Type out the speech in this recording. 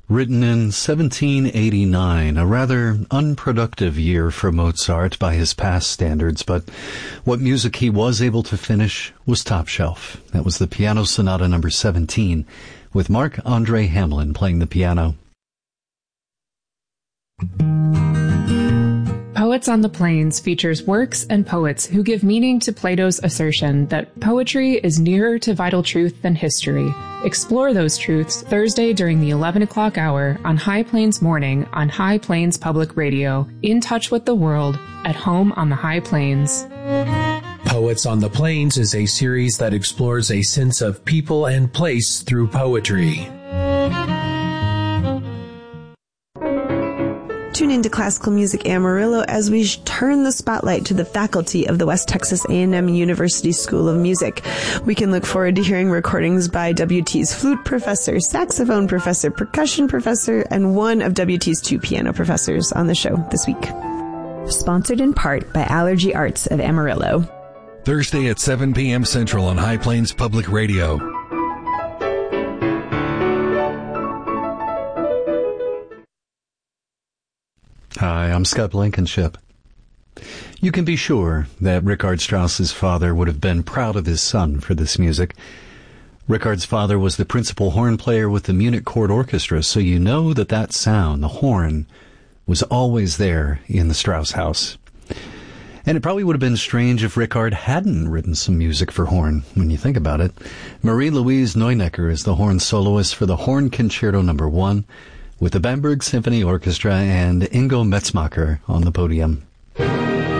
Written in 1789, a rather unproductive year for Mozart by his past standards, but what music he was able to finish was top shelf. That was the Piano Sonata number 17, with Marc-André Hamelin playing the piano. Poets on the Plains features works and poets who give meaning to Plato's assertion that poetry is nearer to vital truth than history. Explore those truths Thursday during the 11 o'clock hour on High Plains Morning on High Plains Public Radio, in touch with the world, at home on the High Plains. Poets on the Plains is a series that explores a sense of people and place through poetry. Tune into Classical Music Amarillo as we turn the spotlight to the faculty of the West Texas A&M University School of Music. We can look forward to hearing recordings by WT's flute professor, saxophone professor, percussion professor, and one of WT's 2 piano professors on the show this week. Sponsored in part by Allergy Arts of Amarillo. Thursday at 7 p.m. Central on High Plains Public Radio. Hi, I'm Scott Blankenship. You can be sure that Richard Strauss's father would have been proud of his son for this music. Richard's father was the principal horn player with the Munich Court Orchestra, so you know that sound, the horn, was always there in the Strauss house. And it probably would have been strange if Richard hadn't written some music for horn, when you think about it. Marie-Louise Neunecker is the horn soloist for the Horn Concerto No. 1, with the Bamberg Symphony Orchestra and Ingo Metzmacher on the podium.